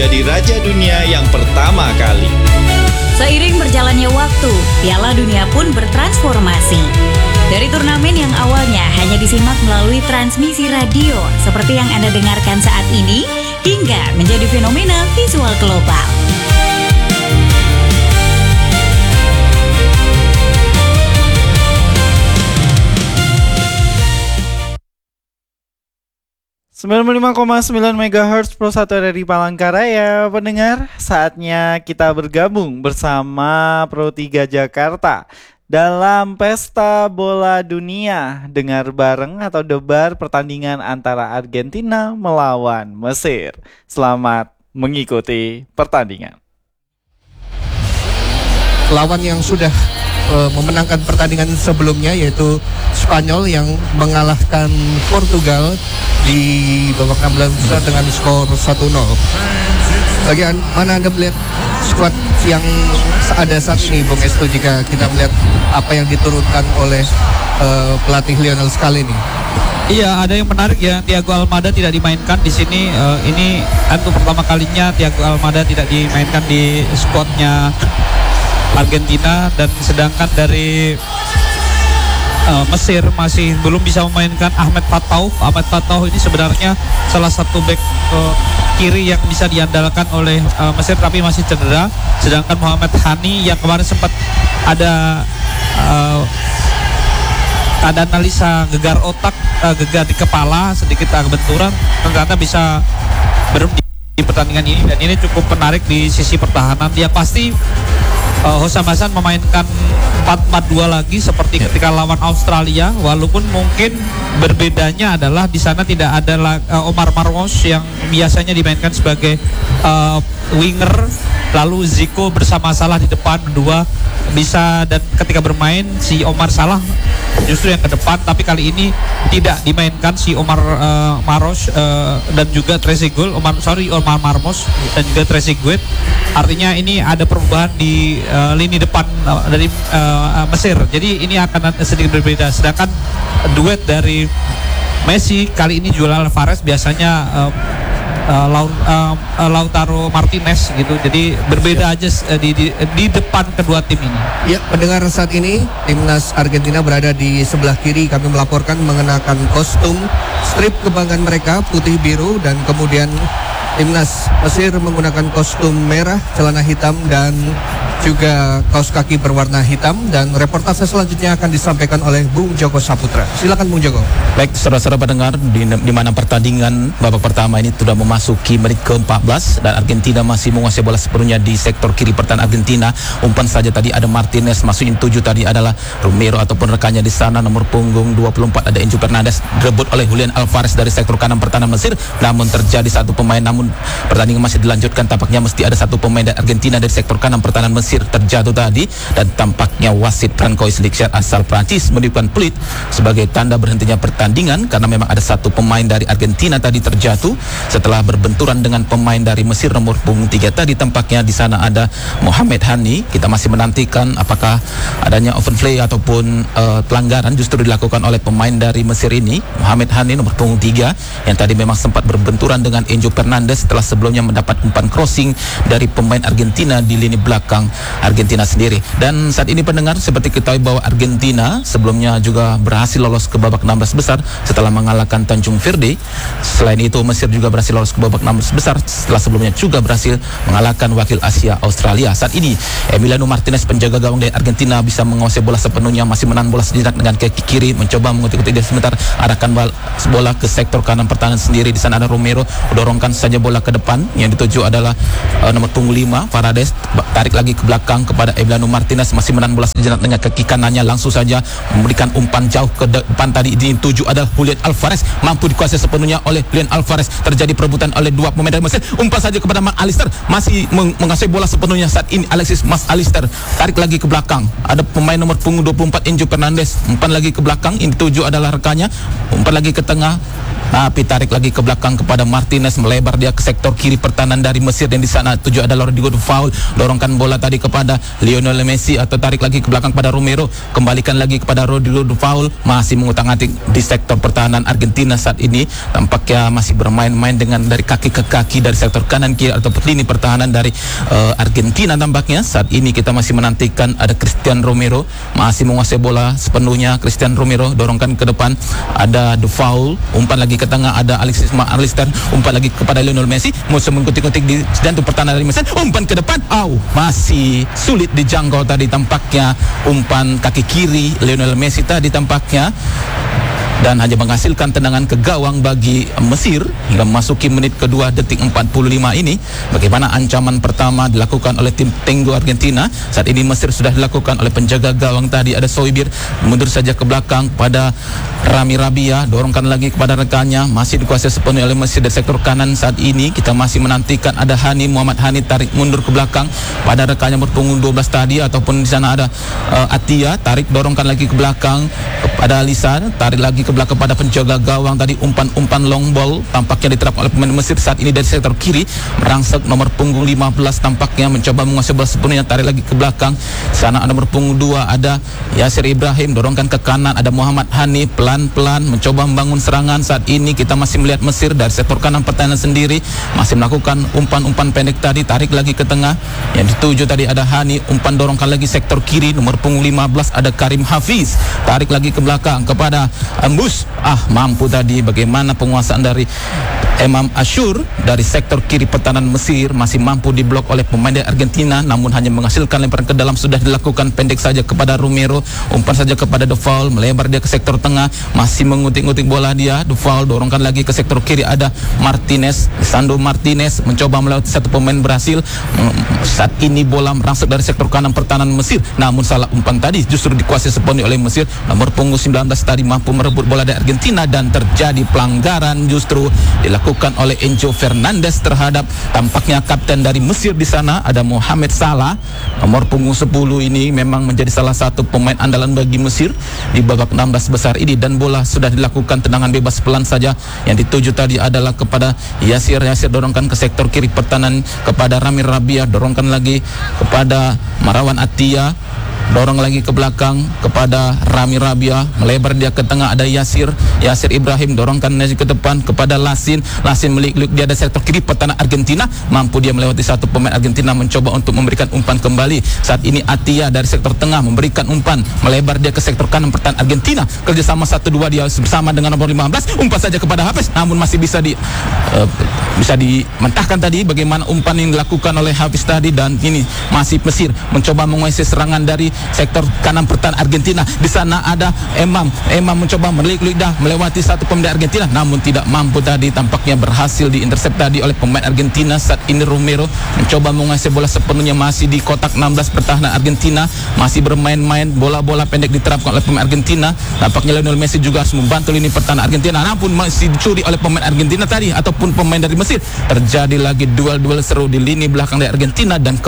menjadi raja dunia yang pertama kali. Seiring berjalannya waktu, Piala Dunia pun bertransformasi. Dari turnamen yang awalnya hanya disimak melalui transmisi radio seperti yang Anda dengarkan saat ini, hingga menjadi fenomena visual global. ...95,9 MHz Pro 1 dari Palangkaraya. Pendengar, saatnya kita bergabung bersama Pro 3 Jakarta dalam Pesta Bola Dunia. Dengar bareng atau debar pertandingan antara Argentina melawan Mesir. Selamat mengikuti pertandingan. Lawan yang sudah memenangkan pertandingan sebelumnya yaitu Spanyol yang mengalahkan Portugal di babak 16 besar dengan skor 1-0. Bagaimana Anda melihat skuad yang ada saat ini, Bung Esto, jika kita melihat apa yang diturunkan oleh pelatih Lionel Scaloni? Iya, ada yang menarik ya, Thiago Almada tidak dimainkan di sini. Ini untuk pertama kalinya Thiago Almada tidak dimainkan di skuadnya Argentina, dan sedangkan dari Mesir masih belum bisa memainkan Ahmed Fatau. Ahmed Fatau ini sebenarnya salah satu bek kiri yang bisa diandalkan oleh Mesir, tapi masih cedera. Sedangkan Mohamed Hani yang kemarin sempat ada analisa gegar otak, gegar di kepala, sedikit agak benturan, ternyata bisa berhenti di pertandingan ini. Dan ini cukup menarik di sisi pertahanan. Dia pasti Hosam Hasan memainkan 4-4-2 lagi seperti ketika lawan Australia, walaupun mungkin berbedanya adalah di sana tidak ada Omar Marmos yang biasanya dimainkan sebagai winger, lalu Zico bersama Salah di depan berdua bisa, dan ketika bermain si Omar Salah justru yang ke depan, tapi kali ini tidak dimainkan si Omar Marmos dan juga Trezeguet, Omar Marmos dan juga Trezeguet. Artinya ini ada perubahan di lini depan dari Mesir. Jadi ini akan sedikit berbeda. Sedangkan duet dari Messi kali ini Julian Alvarez, biasanya Lautaro Martinez gitu. Jadi berbeda aja di depan kedua tim ini. Ya, pendengar, saat ini timnas Argentina berada di sebelah kiri. Kami melaporkan mengenakan kostum strip kebanggaan mereka putih biru, dan kemudian timnas Mesir menggunakan kostum merah, celana hitam, dan juga kaos kaki berwarna hitam. Dan reportase selanjutnya akan disampaikan oleh Bung Joko Saputra. Silakan Bung Joko. Baik, saudara-saudara pendengar, di mana pertandingan babak pertama ini sudah memasuki menit ke-14 dan Argentina masih menguasai bola sepenuhnya di sektor kiri pertahanan Argentina. Umpan saja tadi ada Martinez, masukin 7 tadi adalah Romero ataupun rekannya di sana. Nomor punggung 24 ada Enzo Fernandez, direbut oleh Julian Alvarez dari sektor kanan pertahanan Mesir. Namun terjadi satu pemain, namun pertandingan masih dilanjutkan. Tampaknya mesti ada satu pemain dari Argentina dari sektor kanan pertahanan Mesir terjatuh tadi, dan tampaknya wasit Francois Lichat asal Prancis meniupkan peluit sebagai tanda berhentinya pertandingan, karena memang ada satu pemain dari Argentina tadi terjatuh setelah berbenturan dengan pemain dari Mesir nomor punggung 3 tadi. Tampaknya di sana ada Mohamed Hani. Kita masih menantikan apakah adanya open play ataupun pelanggaran justru dilakukan oleh pemain dari Mesir ini, Mohamed Hani nomor punggung 3, yang tadi memang sempat berbenturan dengan Enzo Fernandez setelah sebelumnya mendapat umpan crossing dari pemain Argentina di lini belakang Argentina sendiri. Dan saat ini pendengar, seperti ketahui bahwa Argentina sebelumnya juga berhasil lolos ke babak 16 besar setelah mengalahkan Tanjung Verde. Selain itu Mesir juga berhasil lolos ke babak 16 besar setelah sebelumnya juga berhasil mengalahkan wakil Asia Australia. Saat ini Emiliano Martinez, penjaga gawang dari Argentina, bisa menguasai bola sepenuhnya, masih menahan bola sejenak dengan kaki kiri, mencoba mengutik-utik dia sebentar, arahkan bola ke sektor kanan pertahanan sendiri. Di sana ada Romero, dorongkan saja bola ke depan, yang dituju adalah nomor punggung 5 Paredes, tarik lagi ke belakang kepada Emiliano Martinez, masih menahan bola sejenak dengan kaki kanannya, langsung saja memberikan umpan jauh ke depan tadi. Dituju adalah Julian Alvarez, mampu dikuasai sepenuhnya oleh Julian Alvarez. Terjadi perebutan oleh dua pemain dari Mesir, umpan saja kepada Mac Allister, masih menguasai bola sepenuhnya saat ini Alexis Mac Allister, tarik lagi ke belakang, ada pemain nomor punggung 24 Enzo Fernandez, umpan lagi ke belakang, ini dituju adalah rekannya, umpan lagi ke tengah, tapi tarik lagi ke belakang kepada Martinez, melebar dia ke sektor kiri pertahanan dari Mesir, dan di sana tujuh adalah Rodrigo Faul, dorongkan bola tadi lagi kepada Lionel Messi atau tarik lagi ke belakang kepada Romero, kembalikan lagi kepada Rodrigo de Paul, masih mengutak-atik di sektor pertahanan Argentina saat ini. Tampaknya masih bermain-main dengan dari kaki ke kaki dari sektor kanan kiri atau lini pertahanan dari Argentina. Tampaknya saat ini kita masih menantikan ada Cristian Romero masih menguasai bola sepenuhnya. Cristian Romero dorongkan ke depan, ada de Paul, umpan lagi ke tengah, ada Alexis McAllister, umpan lagi kepada Lionel Messi, musuh mengkutik-kutik di jantung pertahanan dari Messi, umpan ke depan, masih sulit dijangkau tadi tampaknya umpan kaki kiri Lionel Messi tadi tampaknya, dan hanya menghasilkan tendangan ke gawang bagi Mesir hingga memasuki menit kedua detik 45 ini. Bagaimana ancaman pertama dilakukan oleh tim Tango Argentina. Saat ini Mesir sudah dilakukan oleh penjaga gawang tadi, ada Soibir, mundur saja ke belakang pada Rami Rabia, dorongkan lagi kepada rekannya, masih dikuasai sepenuhnya oleh Mesir dari sektor kanan. Saat ini kita masih menantikan ada Muhammad Hani tarik mundur ke belakang pada rekannya berpunggung 12 tadi, ataupun di sana ada Atia, tarik dorongkan lagi ke belakang kepada Lisan, tarik lagi ke belakang pada penjaga gawang tadi, umpan long ball tampaknya diterapkan oleh pemain Mesir saat ini dari sektor kiri, merangsek nomor punggung 15 tampaknya mencoba menguasai bola sepenuhnya, tarik lagi ke belakang. Sana nomor punggung 2 ada Yasir Ibrahim, dorongkan ke kanan, ada Muhammad Hani, pelan-pelan mencoba membangun serangan. Saat ini kita masih melihat Mesir dari sektor kanan pertahanan sendiri masih melakukan umpan-umpan pendek tadi, tarik lagi ke tengah, yang dituju tadi ada Hani, umpan dorongkan lagi sektor kiri, nomor punggung 15 ada Karim Hafiz, tarik lagi ke belakang kepada Ambus, mampu tadi. Bagaimana penguasaan dari Imam Ashur dari sektor kiri pertahanan Mesir, masih mampu diblok oleh pemain dari Argentina, namun hanya menghasilkan lemparan ke dalam, sudah dilakukan pendek saja kepada Romero, umpan saja kepada de Paul, melebar dia ke sektor tengah, masih mengutik-ngutik bola dia, de Paul dorongkan lagi ke sektor kiri, ada Martinez, Lisandro Martinez mencoba melewati satu pemain Brasil. Saat ini bola merangsek dari sektor kanan pertahanan Mesir, namun salah umpan tadi justru dikuasai sepenuhnya oleh Mesir. Nomor punggung 19 tadi mampu merebut bola dari Argentina dan terjadi pelanggaran justru dilakukan oleh Enzo Fernandez terhadap tampaknya kapten dari Mesir di sana, ada Mohamed Salah. Nomor punggung 10 ini memang menjadi salah satu pemain andalan bagi Mesir di babak 16 besar ini, dan bola sudah dilakukan tendangan bebas pelan saja. Yang dituju tadi adalah kepada Yasir dorongkan ke sektor kiri pertahanan kepada Rami Rabia, dorongkan lagi kepada Marwan Atia, dorong lagi ke belakang kepada Rami Rabia, melebar dia ke tengah, ada Yasir Ibrahim, dorongkan lagi ke depan kepada Lasin melik-lik dia ada sektor kiri pertahanan Argentina, mampu dia melewati satu pemain Argentina, mencoba untuk memberikan umpan kembali. Saat ini Atia dari sektor tengah memberikan umpan, melebar dia ke sektor kanan pertahanan Argentina, kerjasama 1-2 dia bersama dengan nomor 15, umpan saja kepada Hafiz, namun masih bisa dimentahkan tadi. Bagaimana umpan yang dilakukan oleh Hafiz tadi, dan ini masih Mesir mencoba menguasai serangan dari sektor kanan pertahanan Argentina. Di sana ada Emam mencoba melik-lik melewati satu pemain Argentina, namun tidak mampu tadi, tampaknya berhasil diintersep tadi oleh pemain Argentina. Saat ini Romero mencoba menguasai bola sepenuhnya, masih di kotak 16 pertahanan Argentina, masih bermain-main, bola-bola pendek diterapkan oleh pemain Argentina. Tampaknya Lionel Messi juga harus membantu lini pertahanan Argentina, namun masih dicuri oleh pemain Argentina tadi ataupun pemain dari Mesir. Terjadi lagi duel-duel seru di lini belakang dari Argentina, dan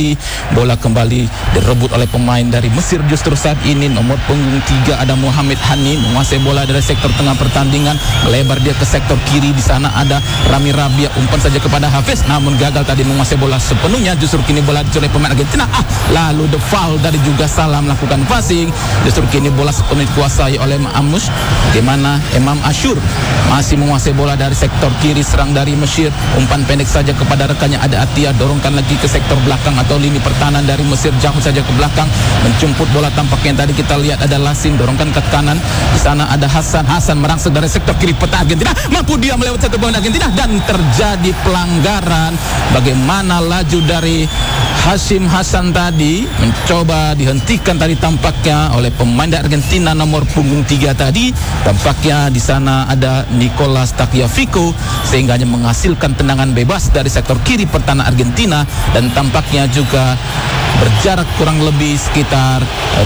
bola kembali direbut oleh pemain dari Mesir. Justru saat ini nomor punggung 3 ada Mohamed Hani menguasai bola dari sektor tengah pertandingan, melebar dia ke sektor kiri. Di sana ada Rami Rabia, umpan saja kepada Hafiz, namun gagal tadi menguasai bola sepenuhnya. Justru kini bola dicuri oleh pemain Argentina. Lalu de Paul dari juga salah melakukan passing. Justru kini bola sepenuhnya dikuasai oleh Amus. Bagaimana Imam Ashur masih menguasai bola dari sektor kiri, serang dari Mesir, umpan pendek saja kepada rekannya, ada Atia, dorongkan lagi ke sektor belakang atau lini pertahanan dari Mesir, jauh saja ke belakang, menjemput bola. Tampaknya tadi kita lihat ada Lasin, dorongkan ke kanan. Di sana ada Hasan merangsek dari sektor kiri peta Argentina, mampu dia melewati satu pemain Argentina, dan terjadi pelanggaran. Bagaimana laju dari Hashim Hasan tadi mencoba dihentikan tadi tampaknya oleh pemain dari Argentina nomor punggung 3 tadi. Tampaknya di sana ada Nicolas Tagliafico, sehingga hanya menghasilkan tendangan bebas dari sektor kiri pertahanan Argentina, dan tampaknya juga berjarak kurang lebih sekitar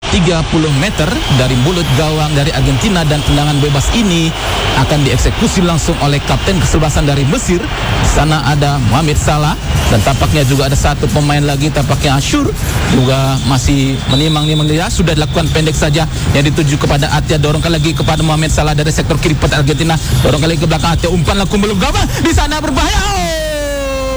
30 meter dari mulut gawang dari Argentina, dan tendangan bebas ini akan dieksekusi langsung oleh kapten kesebelasan dari Mesir. Di sana ada Mohamed Salah, dan tampaknya juga ada satu pemain lagi, tampaknya Ashur juga masih menimang-nimang dia. Sudah dilakukan pendek saja yang dituju kepada Atia, dorongkan lagi kepada Mohamed Salah dari sektor kiri pertahanan Argentina, dorongkan lagi ke belakang Atia, umpan laku belum gawang, di sana berbahaya.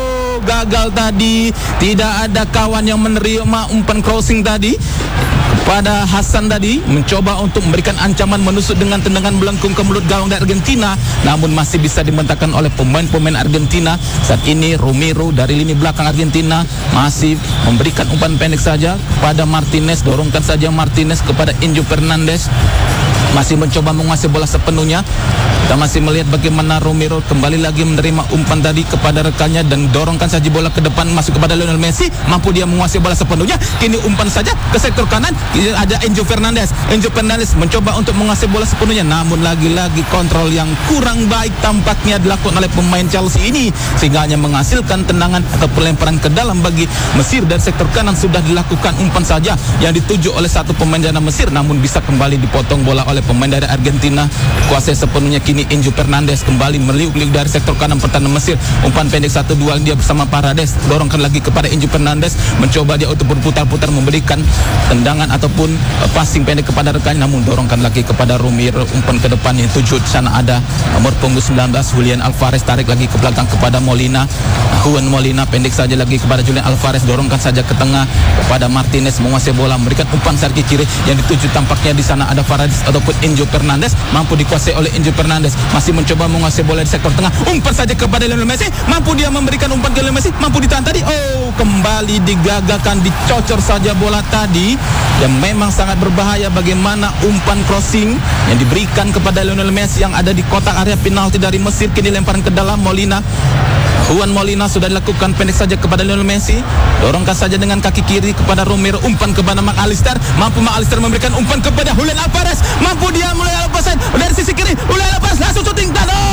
gagal tadi. Tidak ada kawan yang menerima umpan crossing tadi kepada Hasan tadi, mencoba untuk memberikan ancaman menusuk dengan tendangan melengkung ke mulut gawang dari Argentina, namun masih bisa dimentahkan oleh pemain-pemain Argentina. Saat ini Romero dari lini belakang Argentina masih memberikan umpan pendek saja kepada Martinez, dorongkan saja Martinez kepada Enzo Fernandez, masih mencoba menguasai bola sepenuhnya. Kita masih melihat bagaimana Romero kembali lagi menerima umpan tadi kepada rekannya dan dorongkan saja bola ke depan masuk kepada Lionel Messi, mampu dia menguasai bola sepenuhnya. Kini umpan saja ke sektor kanan, ada Enzo Fernandez. Enzo Fernandez mencoba untuk menguasai bola sepenuhnya, namun lagi-lagi kontrol yang kurang baik tampaknya dilakukan oleh pemain Chelsea ini, sehingga hanya menghasilkan tendangan atau pelemparan ke dalam bagi Mesir. Dari sektor kanan sudah dilakukan umpan saja yang dituju oleh satu pemain dari Mesir, namun bisa kembali dipotong bola oleh pemain dari Argentina. Kuasai sepenuhnya kini Enzo Fernandez kembali meliuk-liuk dari sektor kanan pertahanan Mesir. Umpan pendek 1-2 dia bersama Paredes, dorongkan lagi kepada Enzo Fernandez, mencoba dia untuk berputar-putar memberikan tendangan ataupun passing pendek kepada rekannya, namun dorongkan lagi kepada Romero. Umpan ke depan yang tuju, di sana ada nomor punggung 19 Julian Alvarez, tarik lagi ke belakang kepada Molina. Juan Molina pendek saja lagi kepada Julian Alvarez, dorongkan saja ke tengah kepada Martinez, menguasai bola, memberikan umpan sergi kiri yang dituju, tampaknya di sana ada Paredes ataupun Enzo Fernandez, mampu dikuasai oleh Enzo Fernandez, masih mencoba menguasai bola di sektor tengah, umpan saja kepada Lionel Messi, mampu dia memberikan umpan ke Lionel Messi, mampu ditahan tadi, kembali digagalkan, dicocor saja bola tadi, yang memang sangat berbahaya. Bagaimana umpan crossing yang diberikan kepada Lionel Messi yang ada di kotak area penalti dari Mesir, kini lemparan ke dalam Molina. Juan Molina sudah dilakukan pendek saja kepada Lionel Messi, dorongkan saja dengan kaki kiri kepada Romero, umpan kepada McAllister, mampu McAllister memberikan umpan kepada Julian Alvarez, mampu dia mulai lepas dari sisi kiri, Julian Alvarez langsung shooting,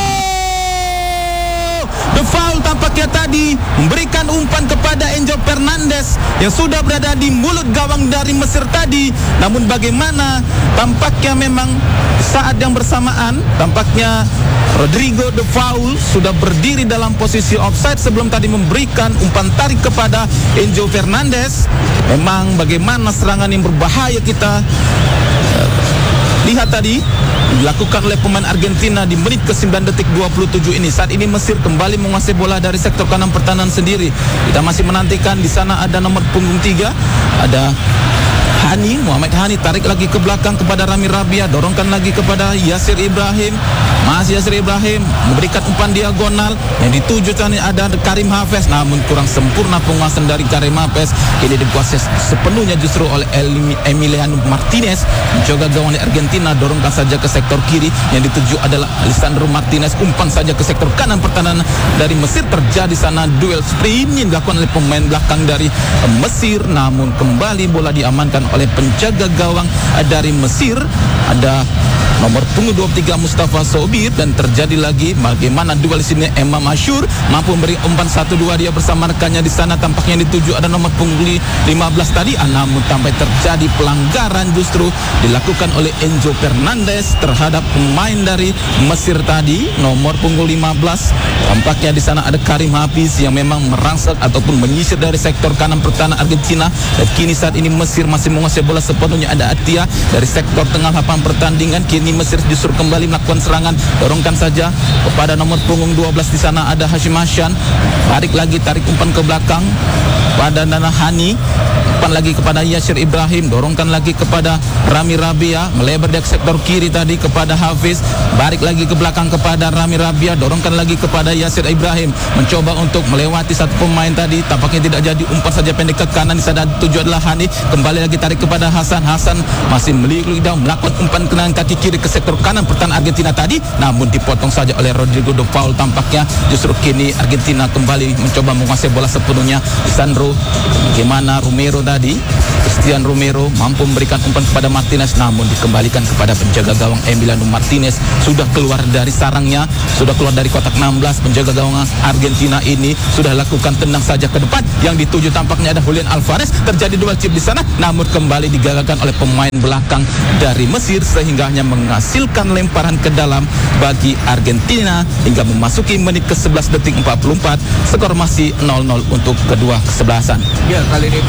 the foul tampaknya tadi, memberikan umpan kepada Enzo Fernandez yang sudah berada di mulut gawang dari Mesir tadi. Namun bagaimana tampaknya memang saat yang bersamaan tampaknya Rodrigo de Paul sudah berdiri dalam posisi offside sebelum tadi memberikan umpan tarik kepada Enzo Fernandez. Memang bagaimana serangan yang berbahaya kita lihat tadi dilakukan oleh pemain Argentina di menit ke-9 detik 27 ini. Saat ini Mesir kembali menguasai bola dari sektor kanan pertahanan sendiri. Kita masih menantikan, di sana ada nomor punggung 3, ada Hani, Muhammad Hani, tarik lagi ke belakang kepada Rami Rabia, dorongkan lagi kepada Yasir Ibrahim. Masih Yasir Ibrahim memberikan umpan diagonal yang dituju tadi ada Karim Hafez, namun kurang sempurna penguasaan dari Karim Hafez. Ini dikuasai sepenuhnya justru oleh Emiliano Martinez, mencoba gawang dari Argentina, dorongkan saja ke sektor kiri yang dituju adalah Lisandro Martinez, umpan saja ke sektor kanan pertahanan dari Mesir. Terjadi sana duel sprint yang dilakukan oleh pemain belakang dari Mesir, namun kembali bola diamankan oleh penjaga gawang dari Mesir, ada nomor punggung 23 Mustafa Sobir, dan terjadi lagi bagaimana duel di sini. Imam Ashur mampu memberi umpan 1-2 dia bersama rekannya di sana, tampaknya dituju ada nomor punggung 15 tadi, namun sampai terjadi pelanggaran justru dilakukan oleh Enzo Fernandez terhadap pemain dari Mesir tadi, nomor punggung 15. Tampaknya di sana ada Karim Hafiz yang memang merangsek ataupun menyisir dari sektor kanan pertahanan Argentina, dan kini saat ini Mesir masih menguasai bola sepenuhnya. Ada Atia dari sektor tengah lapangan pertandingan, kini Mesir justru kembali melakukan serangan, dorongkan saja kepada nomor punggung 12 di sana ada Hashim Hassan, tarik lagi, tarik umpan ke belakang pada Nana Hani, umpan lagi kepada Yasir Ibrahim, dorongkan lagi kepada Rami Rabia, melebar dari sektor kiri tadi kepada Hafiz, balik lagi ke belakang kepada Rami Rabia, dorongkan lagi kepada Yasir Ibrahim, mencoba untuk melewati satu pemain tadi, tampaknya tidak jadi, umpan saja pendek ke kanan, di sana tujuan adalah Hani, kembali lagi tarik kepada Hasan. Hasan masih meliuk-liuk dan melakukan umpan kenan kaki kiri ke sektor kanan pertahanan Argentina tadi, namun dipotong saja oleh Rodrigo de Paul. Tampaknya justru kini Argentina kembali mencoba menguasai bola sepenuhnya. Lisandro, bagaimana Romero tadi, Christian Romero mampu memberikan umpan kepada Martinez, namun dikembalikan kepada penjaga gawang Emiliano Martinez. Sudah keluar dari sarangnya, sudah keluar dari kotak 16, penjaga gawang Argentina ini sudah lakukan tendang saja ke depan yang dituju, tampaknya ada Julian Alvarez. Terjadi duel chip di sana, namun kembali digagalkan oleh pemain belakang dari Mesir, sehingga hanya menghasilkan lemparan ke dalam bagi Argentina hingga memasuki menit ke-11 detik 44. Skor masih 0-0 untuk kedua kesebelasan. Ya, kali ini pendengar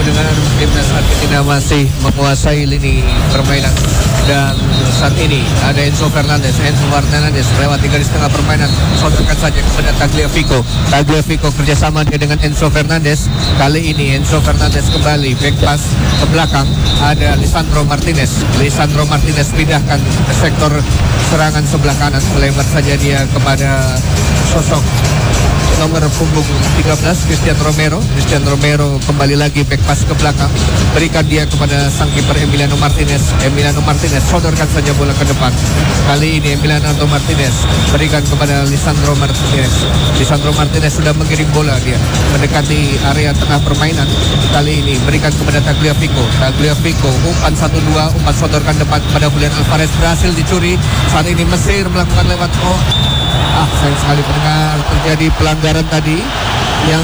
timnas Argentina masih menguasai lini permainan. Dan saat ini ada Enzo Fernandez lewati garis tengah permainan, sodorkan saja kepada Tagliafico kerjasama dia dengan Enzo Fernandez. Kali ini Enzo Fernandez kembali back pass ke belakang, ada Lisandro Martinez pindahkan ke sektor serangan sebelah kanan, melebar saja dia kepada sosok nomor punggung 13 Christian Romero kembali lagi back pass ke belakang, berikan dia kepada sang kiper Emiliano Martinez sodorkan saja bola ke depan. Kali ini Emiliano Martinez berikan kepada Lisandro Martinez sudah mengirim bola, dia mendekati area tengah permainan. Kali ini berikan kepada Tagliafico umpan 1-2, umpan sodorkan depan kepada Julian Alvarez, berhasil dicuri. Saat ini Mesir melakukan lewat sayang sekali pendengar, terjadi pelanggaran tadi yang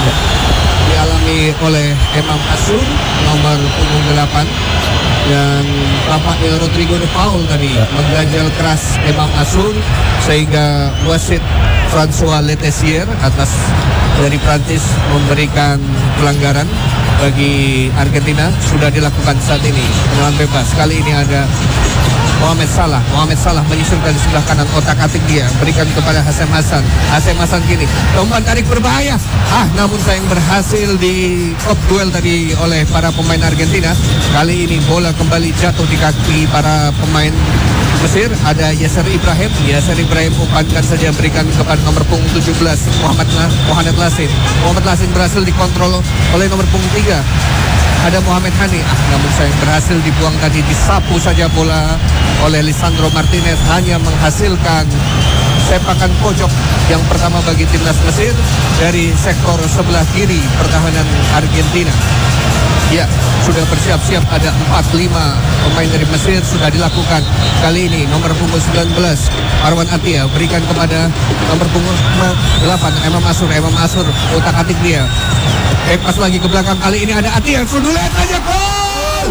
dialami oleh Imam Asur nomor punggung 8, dan Rafael Rodrigo de Paul tadi mengganjal keras Imam Asur sehingga wasit François Letessier atas dari Prancis memberikan pelanggaran bagi Argentina. Sudah dilakukan saat ini tendangan bebas. Kali ini ada Mohamed Salah menyusul dari sebelah kanan, otak-atik dia berikan kepada Hasan Hasan kini umpan tarik berbahaya, namun sayang berhasil di top duel tadi oleh para pemain Argentina. Kali ini bola kembali jatuh di kaki para pemain Mesir. Ada Yasser Ibrahim umpankan saja, berikan kepada nomor punggung 17 Mohamed Lasin berhasil dikontrol oleh nomor punggung 3 ada Mohamed Hani, namun sayang berhasil dibuang tadi, disapu saja bola oleh Lisandro Martinez, hanya menghasilkan sepakan pojok yang pertama bagi timnas Mesir dari sektor sebelah kiri pertahanan Argentina. Ya, sudah bersiap-siap, ada 4-5 pemain dari Mesir sudah dilakukan. Kali ini nomor punggung 19 Marwan Atia berikan kepada nomor punggung 8 Imam Asur otak-atik dia. Pas lagi ke belakang, kali ini ada Atia, sundulan aja, gol.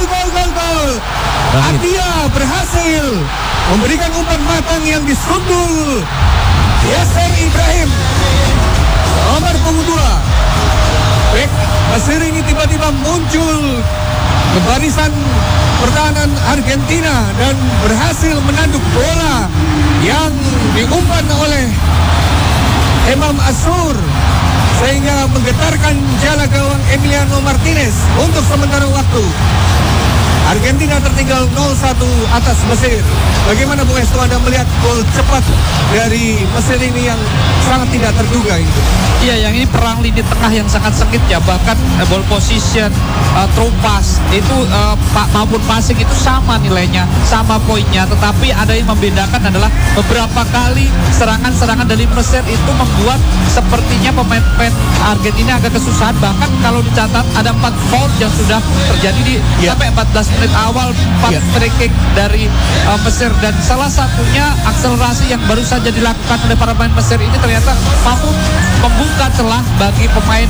Atia berhasil memberikan umpan matang yang disundul Yasser Ibrahim nomor punggung 2. Bek Mesir ini tiba-tiba muncul ke barisan pertahanan Argentina dan berhasil menanduk bola yang diumpan oleh Imam Asur sehingga menggetarkan jala gawang Emiliano Martinez. Untuk sementara waktu Argentina tertinggal 0-1 atas Mesir. Bagaimana Bu Esto, Anda melihat gol cepat dari Mesir ini yang sangat tidak terduga itu? Iya, yang ini perang lini tengah yang sangat sengit ya, bahkan ball position, throw pass itu maupun passing itu sama nilainya, sama poinnya, tetapi ada yang membedakan adalah beberapa kali serangan-serangan dari Mesir itu membuat sepertinya pemain-pemain Argentina agak kesusahan. Bahkan kalau dicatat ada 4 foul yang sudah terjadi di sampai 14 menit awal, 4 free kick dari Mesir, dan salah satunya akselerasi yang baru saja dilakukan oleh para pemain Mesir ini ternyata mampu membuka celah bagi pemain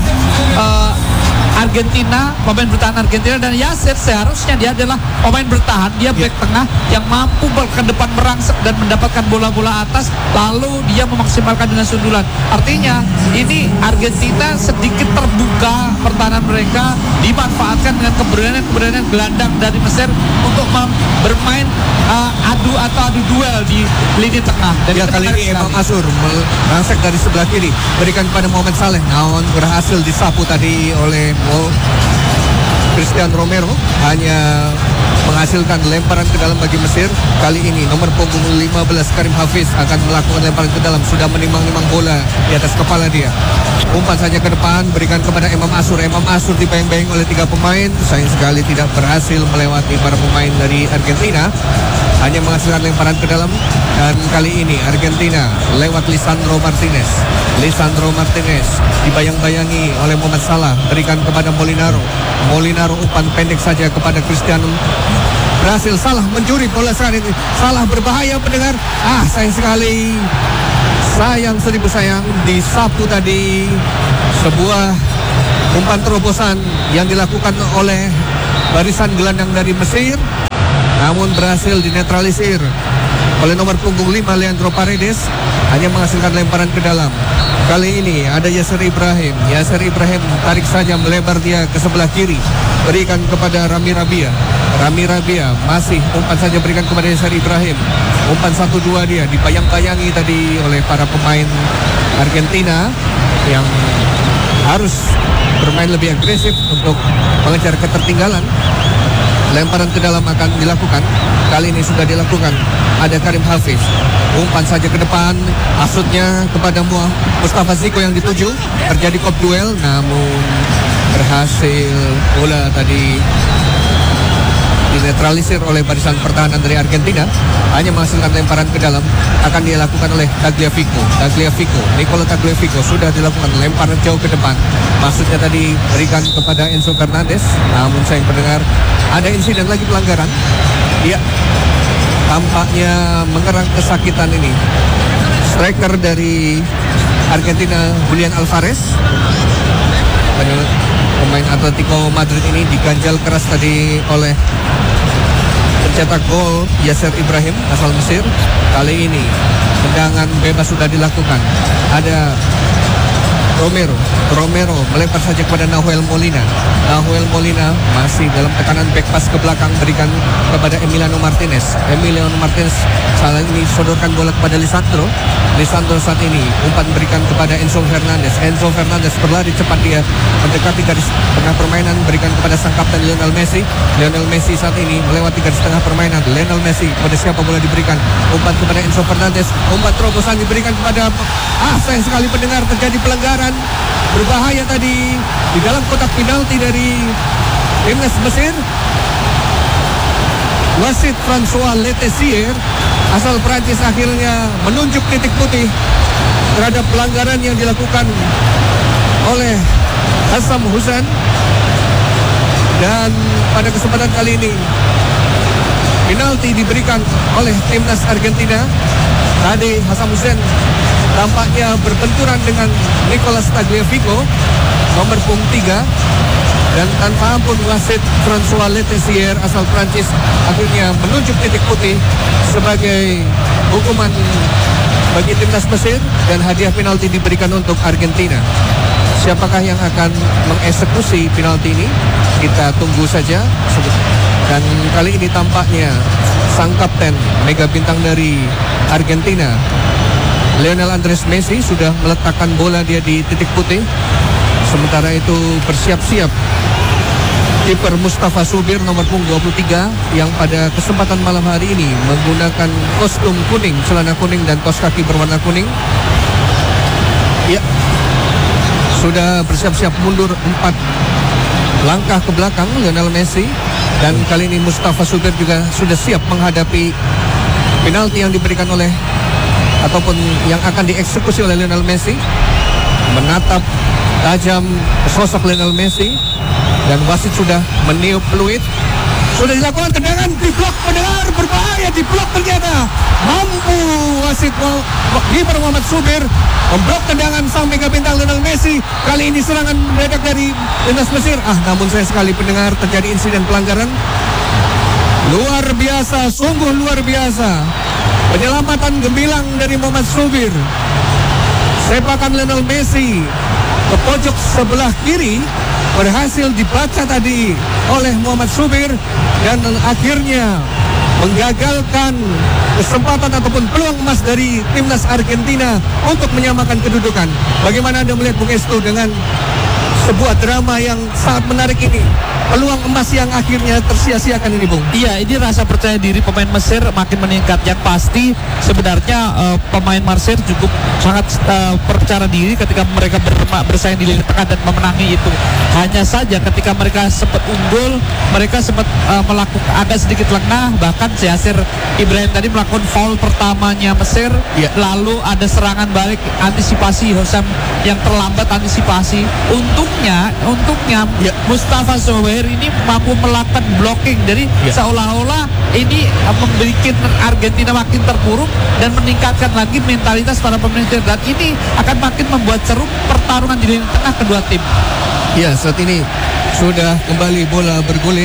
Argentina, pemain bertahan Argentina. Dan Yasser seharusnya dia adalah pemain bertahan, dia back tengah yang mampu ke depan merangsek dan mendapatkan bola-bola atas, lalu dia memaksimalkan dengan sundulan. Artinya ini Argentina sedikit terbuka pertahanan mereka, dimanfaatkan dengan keberanian gelandang dari Mesir untuk bermain adu duel di lini tengah. Dan ya, kali ini Imam Asur merangsek dari sebelah kiri, berikan kepada Mohamed Saleh, namun berhasil disapu tadi oleh Christian Romero, hanya menghasilkan lemparan ke dalam bagi Mesir. Kali ini nomor punggung 15 Karim Hafiz akan melakukan lemparan ke dalam, sudah menimang-nimang bola di atas kepala dia. Umpan saja ke depan, berikan kepada Imam Asur dibayang-bayang oleh 3 pemain, sayang sekali tidak berhasil melewati para pemain dari Argentina, hanya menghasilkan lemparan ke dalam. Dan kali ini Argentina lewat Lisandro Martinez dibayang-bayangi oleh Mohamed Salah, berikan kepada Molinaro umpan pendek saja kepada Cristiano. Berhasil Salah mencuri bola serangan ini. Salah berbahaya pendengar. Sayang seribu sayang, disapu tadi sebuah umpan terobosan yang dilakukan oleh barisan gelandang dari Mesir. namun berhasil dinetralisir oleh nomor punggung 5 Leandro Paredes, hanya menghasilkan lemparan ke dalam. Kali ini ada Yasser Ibrahim. Yasser Ibrahim tarik saja melebar dia ke sebelah kiri, berikan kepada Rami Rabia. Rami Rabia masih umpan saja berikan kepada Yasser Ibrahim. Umpan 1-2 dia dibayang-bayangi tadi oleh para pemain Argentina yang harus bermain lebih agresif untuk mengejar ketertinggalan. Lemparan ke dalam akan dilakukan. Kali ini sudah dilakukan. Ada Karim Hafiz. Umpan saja ke depan. Asutnya kepada Mustafa Ziko yang dituju. Terjadi kop duel, namun berhasil bola tadi dinetralisir oleh barisan pertahanan dari Argentina. Hanya menghasilkan lemparan ke dalam. Akan dilakukan oleh Tagliafico. Nicola Tagliafico sudah dilakukan lemparan jauh ke depan. Maksudnya tadi berikan kepada Enzo Fernandez. Namun saya mendengar ada insiden lagi pelanggaran. Ya, tampaknya mengerang kesakitan ini striker dari Argentina, Julian Alvarez. Pemain Atletico Madrid ini diganjal keras tadi oleh pencetak gol Yasser Ibrahim asal Mesir. Kali ini tendangan bebas sudah dilakukan. Ada Romero melempar saja kepada Nahuel Molina. Nahuel Molina masih dalam tekanan back pass ke belakang, berikan kepada Emiliano Martinez. Emiliano Martinez saat ini sodorkan bola kepada Lisandro saat ini umpan berikan kepada Enzo Fernandez. Enzo Fernandez berlari cepat, dia mendekati garis tengah permainan, berikan kepada sang kapten Lionel Messi. Lionel Messi saat ini melewati garis tengah permainan. Lionel Messi, kepada siapa bola diberikan? Umpan kepada Enzo Fernandez. Umpan terobosan diberikan kepada sayang sekali pendengar, terjadi pelanggaran berbahaya tadi di dalam kotak penalti dari timnas Mesir. Wasit François Letessier asal Prancis akhirnya menunjuk titik putih terhadap pelanggaran yang dilakukan oleh Hassam Hussein. Dan pada kesempatan kali ini penalti diberikan oleh timnas Argentina. Tadi Hassam Hussein tampaknya berbenturan dengan Nicolas Tagliafico, nomor punggung 3. Dan tanpa ampun wasit François Letessier asal Prancis akhirnya menunjuk titik putih sebagai hukuman bagi timnas Mesir, dan hadiah penalti diberikan untuk Argentina. Siapakah yang akan mengeksekusi penalti ini? Kita tunggu saja. Dan kali ini tampaknya sang kapten mega bintang dari Argentina, Lionel Andres Messi, sudah meletakkan bola dia di titik putih. Sementara itu bersiap-siap kiper Mustafa Subir nomor punggung 23 yang pada kesempatan malam hari ini menggunakan kostum kuning, celana kuning dan kaos kaki berwarna kuning. Ya, sudah bersiap-siap mundur 4 langkah ke belakang Lionel Messi. Dan kali ini Mustafa Subir juga sudah siap menghadapi penalti yang diberikan oleh ataupun yang akan dieksekusi oleh Lionel Messi. Menatap tajam sosok Lionel Messi, dan wasit sudah meniup peluit. Sudah dilakukan tendangan, diblok, pendengar, berbahaya, diblok ternyata. Mampu wasit kiper Muhammad Subir memblok tendangan sang mega bintang Lionel Messi. Kali ini serangan mendadak dari timnas Mesir. Namun saya sekali pendengar, terjadi insiden pelanggaran. Luar biasa, sungguh luar biasa. Penyelamatan gemilang dari Muhammad Subir. Sepakan Lionel Messi ke pojok sebelah kiri berhasil dibaca tadi oleh Muhammad Subir, dan akhirnya menggagalkan kesempatan ataupun peluang emas dari timnas Argentina untuk menyamakan kedudukan. Bagaimana Anda melihat Bung Estu dengan sebuah drama yang sangat menarik ini? Peluang emas yang akhirnya tersia-siakan ini, Bung. Iya, ini rasa percaya diri pemain Mesir makin meningkat. Yang pasti sebenarnya pemain Mesir cukup sangat percaya diri ketika mereka bersaing di lini tengah dan memenangi itu. Hanya saja ketika mereka sempat unggul, mereka sempat melakukan agak sedikit lengah. Bahkan Yasser Ibrahim tadi melakukan foul pertamanya Mesir. Ya. Lalu ada serangan balik, antisipasi Hosam yang terlambat antisipasi. Untungnya Ya. Mustafa Zubair ini mampu melakukan blocking. Jadi seolah-olah ini membuat Argentina makin terpuruk dan meningkatkan lagi mentalitas para pemain, dan ini akan makin membuat seru pertarungan di lini tengah kedua tim. Ya, saat ini sudah kembali bola bergulir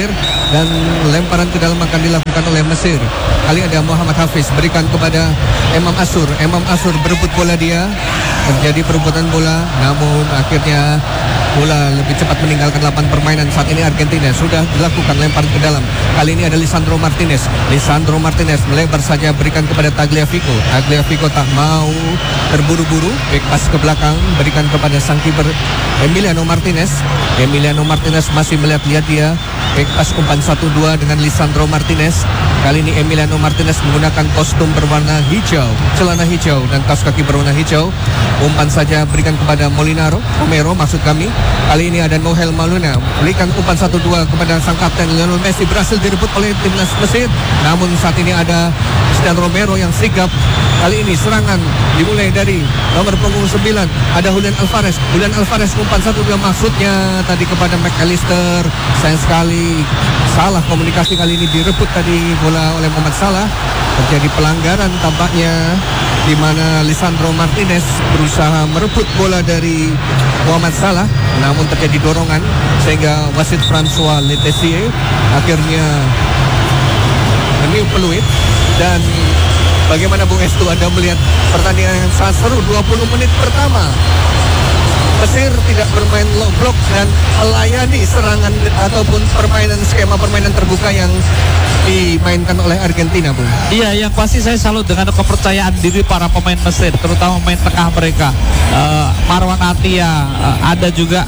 dan lemparan ke dalam akan dilakukan oleh Mesir. Kali ada Muhammad Hafiz berikan kepada Imam Asur. Imam Asur berebut bola dia. Terjadi perebutan bola, namun akhirnya bola lebih cepat meninggalkan lapangan permainan. Saat ini Argentina sudah dilakukan lempar ke dalam. Kali ini ada Lisandro Martinez. Lisandro Martinez melebar saja berikan kepada Tagliafico. Tagliafico tak mau terburu-buru, back pass ke belakang berikan kepada sang kiper Emiliano Martinez. Emiliano Martinez masih melihat-lihat dia. Back pass umpan 1-2 dengan Lisandro Martinez. Kali ini Emiliano Martinez menggunakan kostum berwarna hijau, celana hijau dan kaos kaki berwarna hijau. Umpan saja berikan kepada Romero maksud kami. Kali ini ada Nohel Maluna berikan umpan 1-2 kepada sang kapten Lionel Messi. Berhasil direbut oleh timnas Mesir. Namun saat ini ada Cristiano Romero yang sigap. Kali ini serangan dimulai dari nomor punggung 9. Ada Julian Alvarez. Julian Alvarez umpan 1-2 maksudnya tadi kepada McAllister. Sayang sekali salah komunikasi, kali ini direbut tadi bola oleh Muhammad Salah. Terjadi pelanggaran tampaknya di mana Lisandro Martinez berusaha merebut bola dari Muhammad Salah, namun terjadi dorongan sehingga wasit François Letessier akhirnya meniup peluit. Dan bagaimana Bung Estu, Anda melihat pertandingan yang sangat seru 20 menit pertama. Mesir tidak bermain low block dan melayani serangan ataupun skema permainan terbuka yang dimainkan oleh Argentina, Bung. Iya, yang pasti saya salut dengan kepercayaan diri para pemain Mesir, terutama pemain tengah mereka. Marwan Atia, ada juga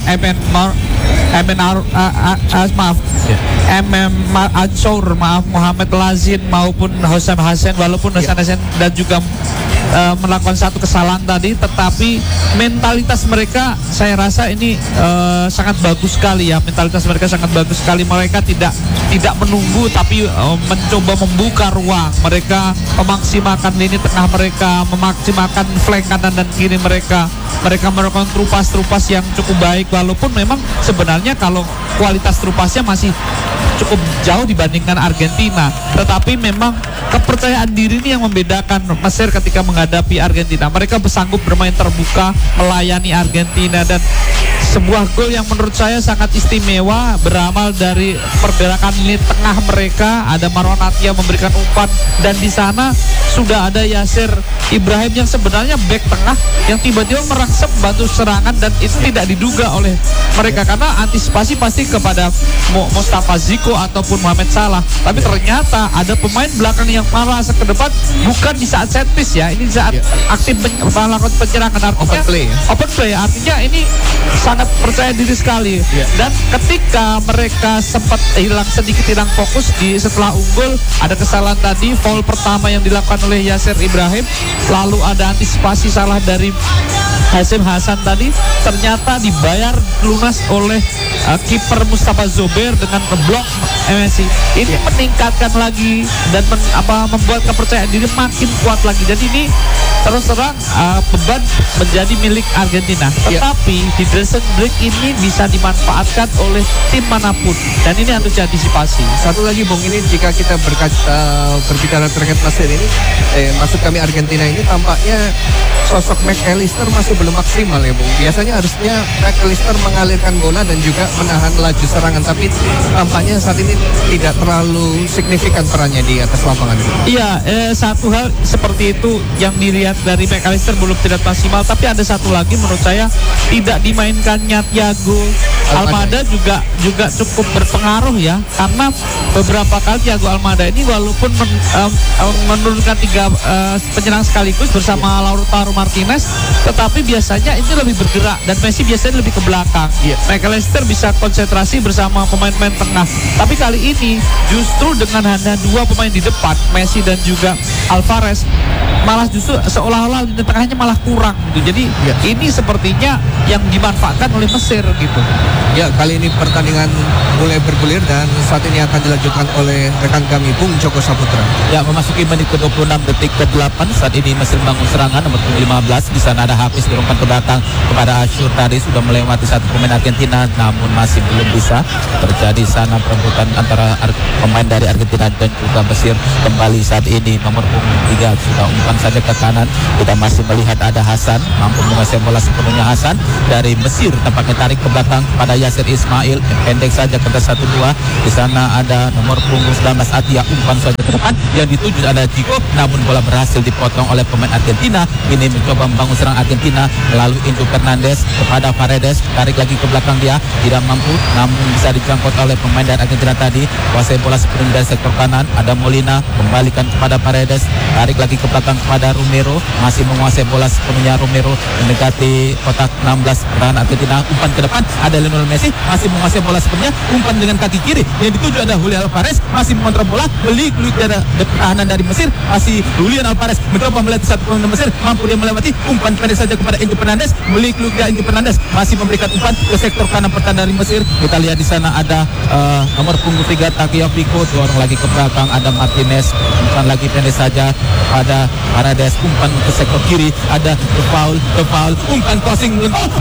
Ansor, Muhammad Lazin maupun Hosam Hasan, walaupun Hosam Hasan dan juga melakukan satu kesalahan tadi, tetapi mentalitas mereka saya rasa ini sangat bagus sekali ya. Mentalitas mereka sangat bagus sekali. Mereka tidak menunggu tapi mencoba membuka ruang. Mereka memaksimalkan lini tengah mereka, memaksimalkan flank kanan dan kiri mereka. Mereka melakukan trupas yang cukup baik, walaupun memang sebenarnya kalau kualitas trupasnya masih cukup jauh dibandingkan Argentina. Tetapi memang kepercayaan diri ini yang membedakan Mesir ketika menghadapi Argentina. Mereka bersanggup bermain terbuka, melayani Argentina, dan sebuah gol yang menurut saya sangat istimewa beramal dari pergerakan lini tengah mereka. Ada Marwan Atia memberikan umpan, dan di sana sudah ada Yasir Ibrahim yang sebenarnya back tengah yang tiba-tiba merangsek bantu serangan, dan itu tidak diduga oleh mereka karena antisipasi pasti kepada Mustafa Ziko ataupun Mohamed Salah. Tapi ternyata ada pemain belakang yang malah ke depan, bukan di saat set piece ya, ini saat aktif melakukan penyerangan, artinya open play, artinya ini sangat percaya diri sekali. Dan ketika mereka sempat sedikit hilang fokus setelah unggul, ada kesalahan tadi, foul pertama yang dilakukan oleh Yasir Ibrahim, lalu ada antisipasi salah dari Hasim Hasan tadi, ternyata dibayar lunas oleh kiper Mustafa Zober dengan ngeblok Messi. Ini meningkatkan lagi dan membuat kepercayaan diri makin kuat lagi. Jadi ini terus terang beban menjadi milik Argentina. Tetapi di dressing break ini bisa dimanfaatkan oleh tim manapun, dan ini harus diantisipasi. Satu lagi Bung, ini jika kita berbicara terkait Mesir ini, maksud kami Argentina ini, tampaknya sosok McAllister masih belum maksimal ya Bung. Biasanya harusnya McAllister mengalirkan bola dan juga menahan laju serangan, tapi tampaknya saat ini tidak terlalu signifikan perannya di atas lapangan. Iya, satu hal seperti itu yang dilihat dari McAllister belum tidak maksimal, tapi ada satu lagi menurut saya tidak dimainkannya Thiago Almada juga cukup berpengaruh ya, karena beberapa kali Thiago Almada ini walaupun menurunkan 3 penyerang sekaligus bersama Lautaro Martinez, tetapi biasanya ini lebih bergerak dan Messi biasanya lebih ke belakang. McAllister bisa konsentrasi bersama pemain-pemain tengah, tapi kali ini justru dengan hanya 2 pemain di depan, Messi dan juga Alvarez, malah justru seolah-olah di tengahnya malah kurang gitu. Jadi ini sepertinya yang dimanfaatkan oleh Mesir gitu. Ya, kali ini pertandingan mulai bergulir dan saat ini akan dilanjutkan oleh rekan kami Bung Joko Saputra. Ya, memasuki menit ke-26 detik ke-8 saat ini Mesir membangun serangan nomor 15. Di sana ada Hafiz dorongkan ke belakang kepada Ashur, tadi sudah melewati satu pemain Argentina namun masih belum bisa. Terjadi sana perebutan antara pemain dari Argentina dan juga Mesir. Kembali saat ini nomor 3 sudah umpan saja ke kanan. Kita masih melihat ada Hasan mampu menguasai bola sepenuhnya. Hasan dari Mesir tampaknya tarik ke belakang pada ada Yasir Ismail, pendek saja ke atas 1-2. Di sana ada nomor punggung 19 Atia, umpan saja ke depan yang dituju ada Chico, namun bola berhasil dipotong oleh pemain Argentina. Ini mencoba membangun serang Argentina melalui Enzo Fernandez kepada Paredes, tarik lagi ke belakang dia, tidak mampu, namun bisa dijangkau oleh pemain dari Argentina tadi. Kuasai bola sepenuhnya dari sektor kanan, ada Molina, kembalikan kepada Paredes, tarik lagi ke belakang kepada Romero, masih menguasai bola sepenuhnya Romero, mendekati kotak 16 pertahanan Argentina, umpan ke depan, ada Lionel Messi, masih menguasai bola sepenuhnya, umpan dengan kaki kiri, yang dituju ada Julian Alvarez, masih mengontrol bola, belik-belik dari pertahanan dari Mesir, masih Julian Alvarez mencoba melewati satu pemain Mesir, mampu dia melewati, umpan pendek saja kepada Enzo Fernandez, belik-belik dari Enzo Fernandez, masih memberikan umpan ke sektor kanan pertahanan dari Mesir. Kita lihat di sana ada nomor punggung 3 Tagliafico, dorong lagi ke belakang, ada Martinez, umpan lagi pendek saja kepada Paredes, umpan ke sektor kiri, ada ke foul, umpan crossing,